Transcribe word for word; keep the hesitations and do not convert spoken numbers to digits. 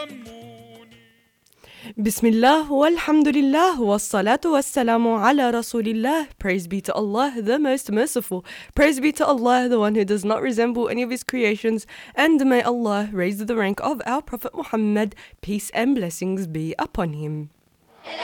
Bismillah walhamdulillah wassalatu wassalamu ala rasulillah. Praise be to Allah, the most merciful. Praise be to Allah, the one who does not resemble any of his creations. And may Allah raise the rank of our Prophet Muhammad, peace and blessings be upon him.